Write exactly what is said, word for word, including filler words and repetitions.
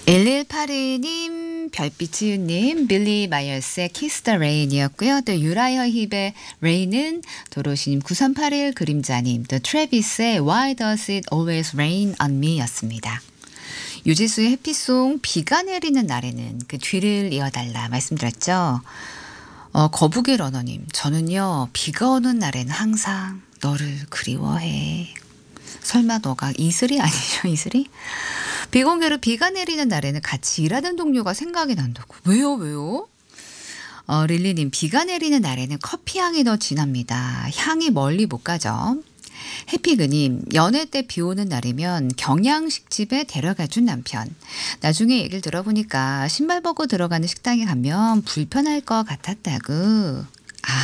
일일팔이 님, 별빛이유님, 빌리 마이어스의 키스 더 레인이었고요. 또 유라이어 힙의 레인은 도로시님, 구삼팔일 그림자님, 또 트래비스의 Why Does It Always Rain on Me 였습니다. 유지수의 해피송 비가 내리는 날에는 그 뒤를 이어달라 말씀드렸죠. 어, 거북이 러너님, 저는요 비가 오는 날에는 항상 너를 그리워해. 설마 너가 이슬이 아니죠, 이슬이? 비공개로 비가 내리는 날에는 같이 일하는 동료가 생각이 난다고. 왜요, 왜요? 어, 릴리님, 비가 내리는 날에는 커피 향이 더 진합니다. 향이 멀리 못 가죠. 해피그님, 연애 때 비 오는 날이면 경양식집에 데려가준 남편. 나중에 얘기를 들어보니까 신발 벗고 들어가는 식당에 가면 불편할 것 같았다고.